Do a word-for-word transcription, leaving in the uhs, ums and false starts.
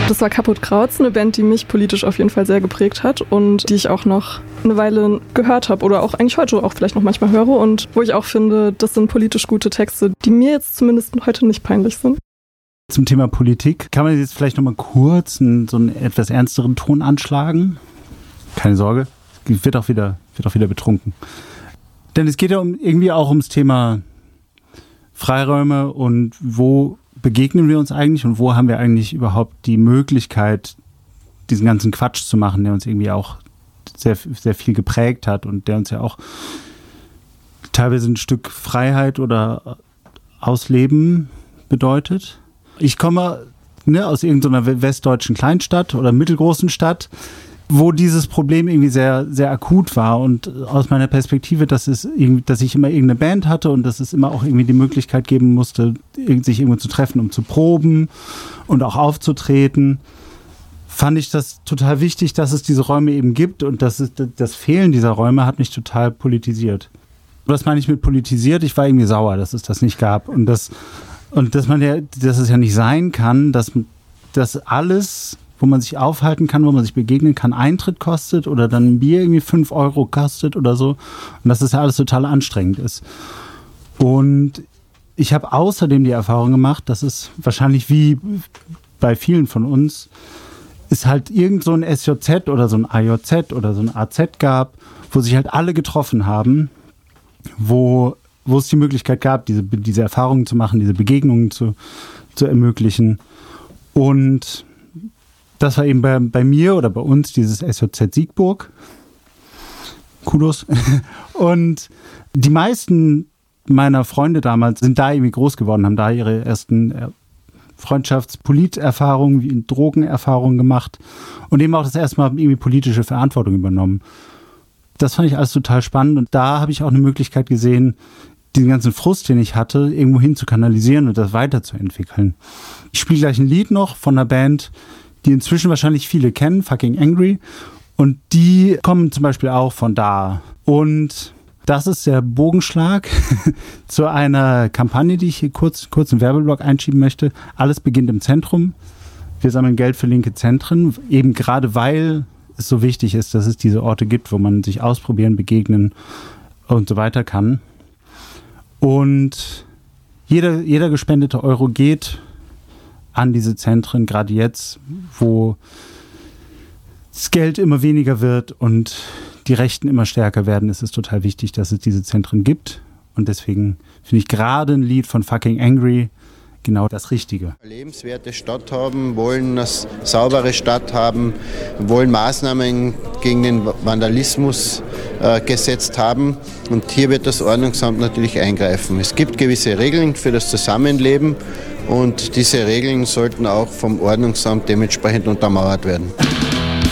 Das war Kaputt Krauts, eine Band, die mich politisch auf jeden Fall sehr geprägt hat und die ich auch noch eine Weile gehört habe oder auch eigentlich heute auch vielleicht noch manchmal höre und wo ich auch finde, das sind politisch gute Texte, die mir jetzt zumindest heute nicht peinlich sind. Zum Thema Politik, kann man jetzt vielleicht nochmal kurz einen, so einen etwas ernsteren Ton anschlagen? Keine Sorge, wird auch wieder, wird auch wieder betrunken. Denn es geht ja um, irgendwie auch ums Thema Freiräume und wo begegnen wir uns eigentlich und wo haben wir eigentlich überhaupt die Möglichkeit, diesen ganzen Quatsch zu machen, der uns irgendwie auch sehr, sehr viel geprägt hat und der uns ja auch teilweise ein Stück Freiheit oder Ausleben bedeutet. Ich komme ne, aus irgendeiner westdeutschen Kleinstadt oder mittelgroßen Stadt, wo dieses Problem irgendwie sehr, sehr akut war und aus meiner Perspektive, dass, es, dass ich immer irgendeine Band hatte und dass es immer auch irgendwie die Möglichkeit geben musste, sich irgendwo zu treffen, um zu proben und auch aufzutreten, fand ich das total wichtig, dass es diese Räume eben gibt und das, ist, das Fehlen dieser Räume hat mich total politisiert. Was meine ich mit politisiert? Ich war irgendwie sauer, dass es das nicht gab und, das, und dass, man ja, dass es ja nicht sein kann, dass, dass alles, wo man sich aufhalten kann, wo man sich begegnen kann, Eintritt kostet oder dann ein Bier irgendwie fünf Euro kostet oder so. Und dass das ja alles total anstrengend ist. Und ich habe außerdem die Erfahrung gemacht, dass es wahrscheinlich wie bei vielen von uns, es halt irgend so ein S J Z oder so ein A J Z oder so ein A Z gab, wo sich halt alle getroffen haben, wo, wo es die Möglichkeit gab, diese, diese Erfahrungen zu machen, diese Begegnungen zu, zu ermöglichen. Und das war eben bei, bei mir oder bei uns dieses S J Z Siegburg. Kudos. Und die meisten meiner Freunde damals sind da irgendwie groß geworden, haben da ihre ersten Freundschafts-Polit-Erfahrungen, wie Drogenerfahrungen gemacht und eben auch das erste Mal irgendwie politische Verantwortung übernommen. Das fand ich alles total spannend und da habe ich auch eine Möglichkeit gesehen, diesen ganzen Frust, den ich hatte, irgendwo hin zu kanalisieren und das weiterzuentwickeln. Ich spiele gleich ein Lied noch von einer Band, die inzwischen wahrscheinlich viele kennen, Fucking Angry. Und die kommen zum Beispiel auch von da. Und das ist der Bogenschlag zu einer Kampagne, die ich hier kurz, kurz im Werbeblock einschieben möchte. Alles beginnt im Zentrum. Wir sammeln Geld für linke Zentren, eben gerade weil es so wichtig ist, dass es diese Orte gibt, wo man sich ausprobieren, begegnen und so weiter kann. Und jeder, jeder gespendete Euro geht an diese Zentren, gerade jetzt, wo das Geld immer weniger wird und die Rechten immer stärker werden, ist es total wichtig, dass es diese Zentren gibt. Und deswegen finde ich gerade ein Lied von Fucking Angry genau das Richtige. Eine lebenswerte Stadt haben, wollen eine saubere Stadt haben, wollen Maßnahmen gegen den Vandalismus äh, gesetzt haben. Und hier wird das Ordnungsamt natürlich eingreifen. Es gibt gewisse Regeln für das Zusammenleben. Und diese Regeln sollten auch vom Ordnungsamt dementsprechend untermauert werden.